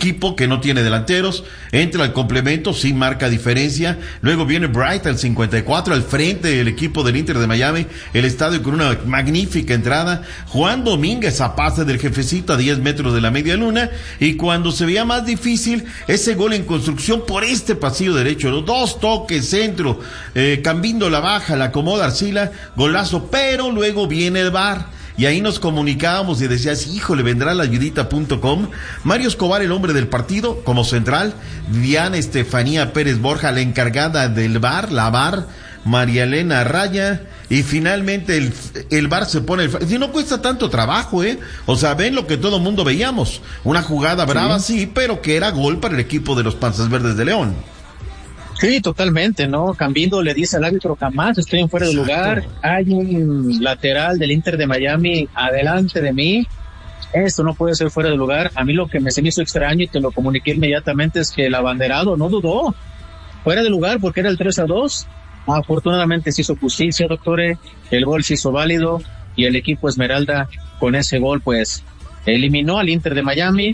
equipo que no tiene delanteros, entra al complemento, sí marca diferencia, luego viene Bright al 54 al frente del equipo del Inter de Miami, el estadio con una magnífica entrada, Juan Domínguez a pase del jefecito a 10 metros de la media luna, y cuando se veía más difícil, ese gol en construcción por este pasillo derecho, los 2 toques, centro, Cambindo la baja, la acomoda Arcila, golazo, pero luego viene el VAR. Y ahí nos comunicábamos y decías, híjole, vendrá la ayudita.com. Mario Escobar, el hombre del partido, como central. Diana Estefanía Pérez Borja, la encargada del VAR, la VAR. María Elena Raya. Y finalmente el VAR se pone... Si no cuesta tanto trabajo, O sea, ven lo que todo mundo veíamos. Una jugada brava, sí, pero que era gol para el equipo de los Panzas Verdes de León. Sí, totalmente, ¿no? Cambindo le dice al árbitro, jamás estoy en fuera de lugar, hay un lateral del Inter de Miami adelante de mí, esto no puede ser fuera de lugar. A mí lo que se me hizo extraño y te lo comuniqué inmediatamente es que el abanderado no dudó, fuera de lugar porque era el 3-2, afortunadamente se hizo justicia, doctores, el gol se hizo válido y el equipo Esmeralda con ese gol pues eliminó al Inter de Miami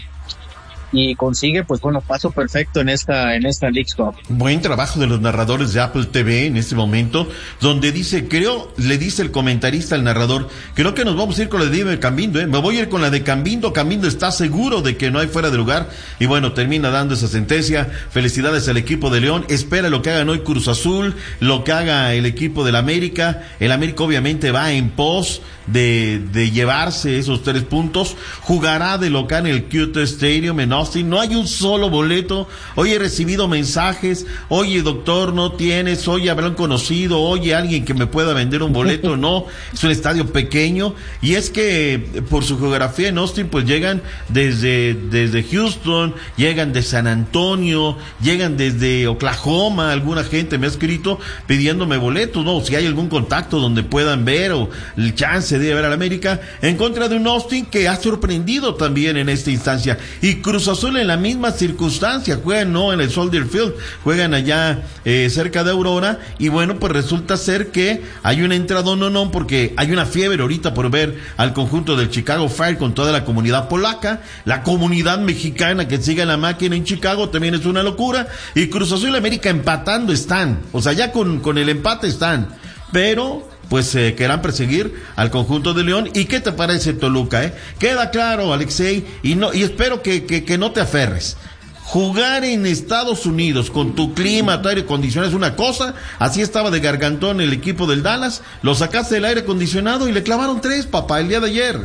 y consigue, pues bueno, paso perfecto en esta Leagues Cup. Buen trabajo de los narradores de Apple TV en este momento, donde le dice el comentarista al narrador, creo que nos vamos a ir con la de Cambindo, me voy a ir con la de Cambindo está seguro de que no hay fuera de lugar, y bueno, termina dando esa sentencia. Felicidades al equipo de León, espera lo que hagan hoy Cruz Azul, lo que haga el equipo del América. El América obviamente va en pos de llevarse esos 3 puntos, jugará de local en el QT Stadium en Austin, no hay un solo boleto. Hoy he recibido mensajes, oye doctor, no tienes, oye habrán conocido, oye alguien que me pueda vender un boleto, no, es un estadio pequeño, y es que por su geografía en Austin pues llegan desde Houston, llegan de San Antonio, llegan desde Oklahoma, alguna gente me ha escrito pidiéndome boletos, no, si hay algún contacto donde puedan ver o el chance de ver al América en contra de un Austin que ha sorprendido también en esta instancia, y Cruz Azul en la misma circunstancia, juegan no en el Soldier Field, juegan allá cerca de Aurora, y bueno, pues resulta ser que hay una entrada no, porque hay una fiebre ahorita por ver al conjunto del Chicago Fire con toda la comunidad polaca, la comunidad mexicana que sigue la máquina en Chicago también es una locura, y Cruz Azul y América empatando están, o sea, ya con el empate están, pero pues querrán perseguir al conjunto de León. ¿Y qué te parece Toluca? Queda claro, Alexei, y espero que no te aferres. Jugar en Estados Unidos con tu clima, tu aire acondicionado es una cosa, así estaba de gargantón el equipo del Dallas, lo sacaste del aire acondicionado y le clavaron 3, papá, el día de ayer.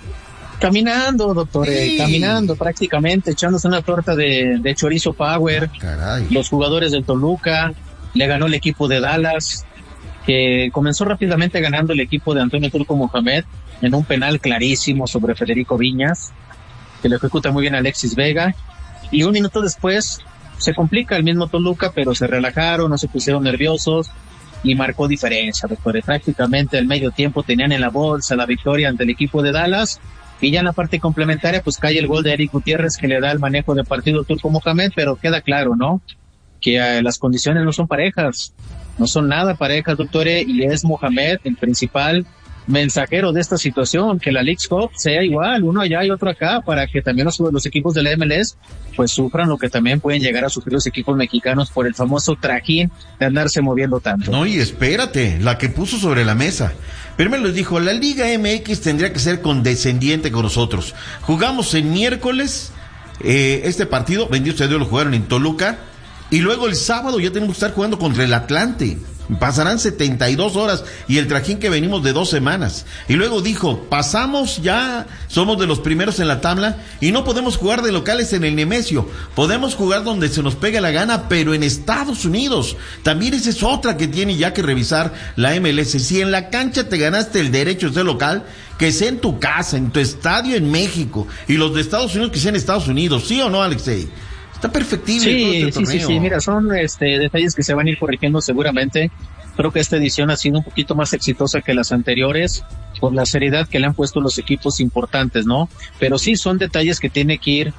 Caminando, doctor, caminando prácticamente, echándose una torta de chorizo power. Caray. Los jugadores del Toluca, le ganó el equipo de Dallas, que comenzó rápidamente ganando el equipo de Antonio Turco Mohamed en un penal clarísimo sobre Federico Viñas, que lo ejecuta muy bien Alexis Vega, y un minuto después se complica el mismo Toluca, pero se relajaron, no se pusieron nerviosos y marcó diferencia, doctor. Prácticamente al medio tiempo tenían en la bolsa la victoria ante el equipo de Dallas, y ya en la parte complementaria pues cae el gol de Eric Gutiérrez que le da el manejo de partido Turco Mohamed, pero queda claro, ¿no?, que las condiciones no son parejas, no son nada parejas, doctor, y es Mohamed el principal mensajero de esta situación, que la Leagues Cup sea igual, uno allá y otro acá, para que también los equipos de la MLS pues sufran lo que también pueden llegar a sufrir los equipos mexicanos por el famoso trajín de andarse moviendo tanto. No, y espérate, la que puso sobre la mesa. Primero les dijo, la Liga MX tendría que ser condescendiente con nosotros. Jugamos el miércoles, este partido, bendito sea Dios, lo jugaron en Toluca, y luego el sábado ya tenemos que estar jugando contra el Atlante. Pasarán 72 horas y el trajín que venimos de 2 semanas. Y luego dijo, pasamos ya, somos de los primeros en la tabla y no podemos jugar de locales en el Nemesio. Podemos jugar donde se nos pegue la gana, pero en Estados Unidos. También esa es otra que tiene ya que revisar la MLS. Si en la cancha te ganaste el derecho de ser local, que sea en tu casa, en tu estadio en México. Y los de Estados Unidos que sean en Estados Unidos. ¿Sí o no, Alexei? Está perfectible. Sí, mira, son detalles que se van a ir corrigiendo seguramente. Creo que esta edición ha sido un poquito más exitosa que las anteriores por la seriedad que le han puesto los equipos importantes, ¿no? Pero sí son detalles que tiene que ir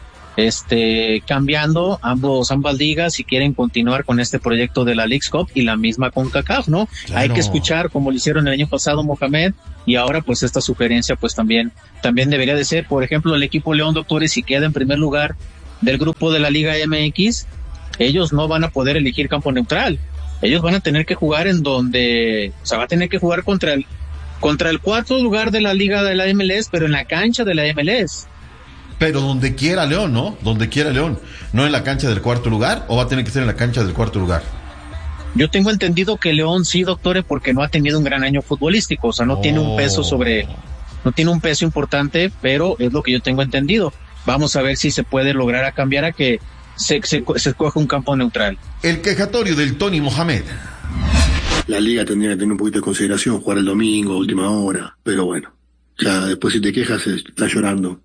cambiando ambas ligas si quieren continuar con este proyecto de la Leagues Cup y la misma CONCACAF, ¿no? Claro. Hay que escuchar como lo hicieron el año pasado Mohamed, y ahora pues esta sugerencia pues también debería de ser, por ejemplo, el equipo León, doctores, si queda en primer lugar del grupo de la Liga MX, ellos no van a poder elegir campo neutral. Ellos van a tener que jugar en donde, o sea, va a tener que jugar contra el cuarto lugar de la liga de la MLS, pero en la cancha de la MLS. Pero donde quiera León, ¿no? Donde quiera León. ¿No en la cancha del cuarto lugar o va a tener que ser en la cancha del cuarto lugar? Yo tengo entendido que León sí, doctores, porque no ha tenido un gran año futbolístico, o sea, no tiene un peso importante, pero es lo que yo tengo entendido. Vamos a ver si se puede lograr cambiar a que se escoja un campo neutral. El quejatorio del Tony Mohamed. La liga tendría que tener un poquito de consideración, jugar el domingo, a última hora, pero bueno, ya después si te quejas estás llorando.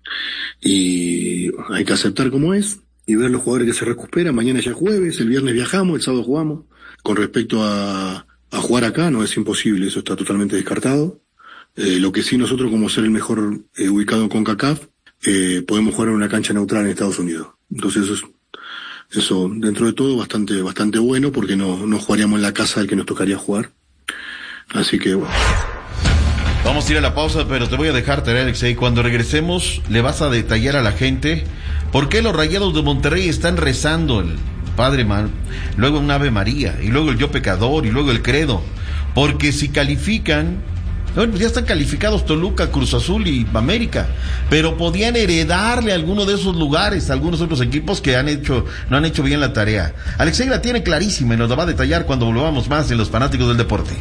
Y hay que aceptar como es y ver los jugadores que se recuperan. Mañana ya es jueves, el viernes viajamos, el sábado jugamos. Con respecto a jugar acá, no es imposible, eso está totalmente descartado. Lo que sí nosotros, como ser el mejor ubicado con CONCACAF, podemos jugar en una cancha neutral en Estados Unidos. Entonces eso dentro de todo bastante bueno, porque no jugaríamos en la casa del que nos tocaría jugar. Así que bueno. Vamos a ir a la pausa, pero te voy a dejar, Alexei. Cuando regresemos, le vas a detallar a la gente por qué los Rayados de Monterrey están rezando el Padre luego un Ave María, y luego el Yo Pecador, y luego el Credo. Porque si califican, bueno, ya están calificados Toluca, Cruz Azul y América, pero podían heredarle a alguno de esos lugares a algunos otros equipos que no han hecho bien la tarea. Alexei la tiene clarísima y nos la va a detallar cuando volvamos más en Los Fanáticos del Deporte.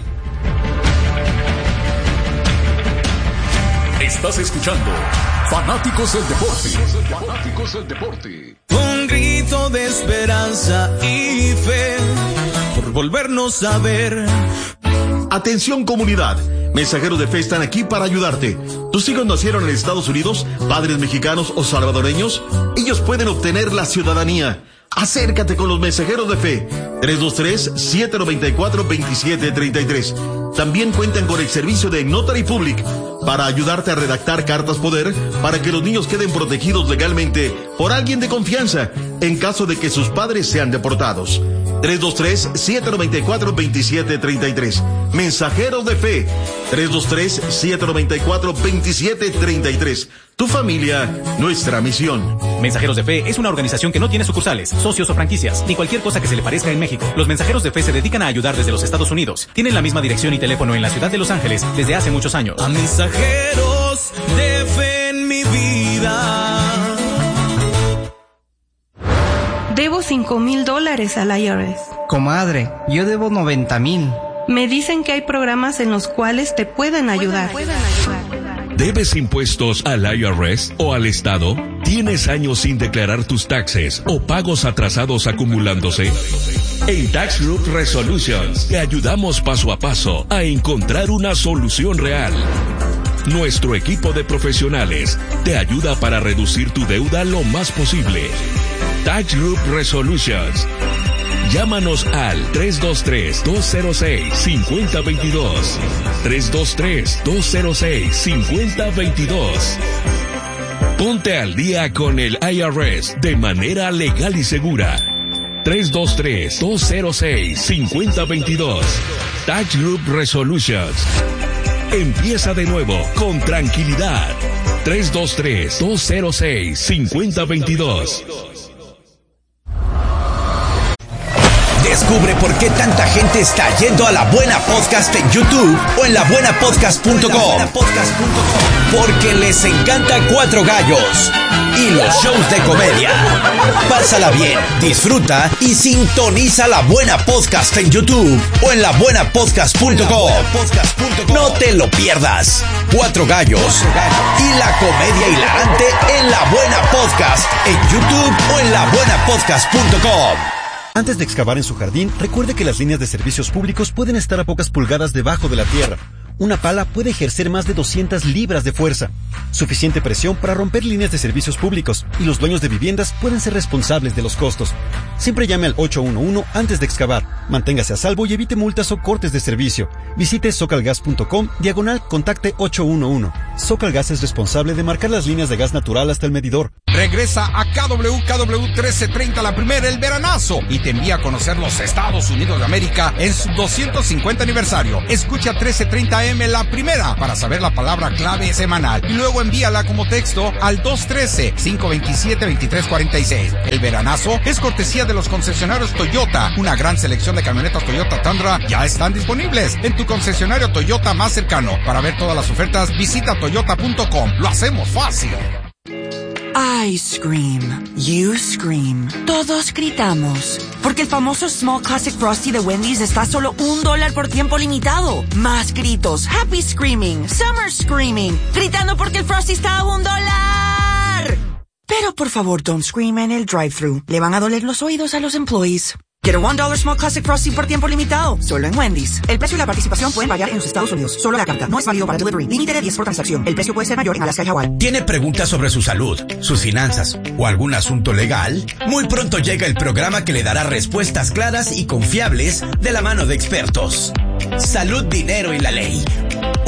Estás escuchando Fanáticos del Deporte. Fanáticos del Deporte. Un grito de esperanza y fe por volvernos a ver. Atención comunidad, Mensajeros de Fe están aquí para ayudarte. ¿Tus hijos nacieron en Estados Unidos, padres mexicanos o salvadoreños? Ellos pueden obtener la ciudadanía. Acércate con los Mensajeros de Fe. 323-794-2733. También cuentan con el servicio de Notary Public para ayudarte a redactar cartas poder para que los niños queden protegidos legalmente por alguien de confianza en caso de que sus padres sean deportados. 323-794-2733. Mensajeros de Fe. 323-794-2733. Tu familia, nuestra misión. Mensajeros de Fe es una organización que no tiene sucursales, socios o franquicias, ni cualquier cosa que se le parezca en México. Los Mensajeros de Fe se dedican a ayudar desde los Estados Unidos. Tienen la misma dirección y teléfono en la ciudad de Los Ángeles desde hace muchos años. A mensajeros de fe en mi vida. Debo $5,000 al IRS. Comadre, yo debo 90,000. Me dicen que hay programas en los cuales te pueden ayudar. ¿Debes impuestos al IRS o al Estado? ¿Tienes años sin declarar tus taxes o pagos atrasados acumulándose? En Tax Group Resolutions te ayudamos paso a paso a encontrar una solución real. Nuestro equipo de profesionales te ayuda para reducir tu deuda lo más posible. Tax Group Resolutions. Llámanos al 323-206-5022. 323-206-5022. Ponte al día con el IRS de manera legal y segura. 323-206-5022. Tax Group Resolutions. Empieza de nuevo con tranquilidad. 323-206-5022. Descubre por qué tanta gente está yendo a La Buena Podcast en YouTube o en labuenapodcast.com. Porque les encanta Cuatro Gallos y los shows de comedia. Pásala bien, disfruta y sintoniza La Buena Podcast en YouTube o en labuenapodcast.com. No te lo pierdas. Cuatro Gallos y la comedia hilarante en La Buena Podcast en YouTube o en labuenapodcast.com. Antes de excavar en su jardín, recuerde que las líneas de servicios públicos pueden estar a pocas pulgadas debajo de la tierra. Una pala puede ejercer más de 200 libras de fuerza. Suficiente presión para romper líneas de servicios públicos, y los dueños de viviendas pueden ser responsables de los costos. Siempre llame al 811 antes de excavar. Manténgase a salvo y evite multas o cortes de servicio. Visite socalgas.com/contacte 811. Socalgas es responsable de marcar las líneas de gas natural hasta el medidor. Regresa a KW 1330 la primera, el veranazo, y te envía a conocer los Estados Unidos de América en su 250 aniversario. Escucha 1330M la primera para saber la palabra clave semanal y luego envíala como texto al 213-527-2346. El veranazo es cortesía de los concesionarios Toyota. Una gran selección de camionetas Toyota Tundra ya están disponibles en tu concesionario Toyota más cercano. Para ver todas las ofertas, visita toyota.com. Lo hacemos fácil. I scream, you scream, todos gritamos, porque el famoso Small Classic Frosty de Wendy's está a solo $1 por tiempo limitado. Más gritos, happy screaming, summer screaming, gritando porque el Frosty está a $1. Pero por favor, don't scream en el drive-thru. Le van a doler los oídos a los employees. Get a $1 Small Classic Frosty por tiempo limitado, solo en Wendy's. El precio y la participación pueden variar en los Estados Unidos. Solo la carta. No es válido para delivery. Límite de 10 por transacción. El precio puede ser mayor en Alaska y Hawái. ¿Tiene preguntas sobre su salud, sus finanzas o algún asunto legal? Muy pronto llega el programa que le dará respuestas claras y confiables de la mano de expertos. Salud, dinero y la ley.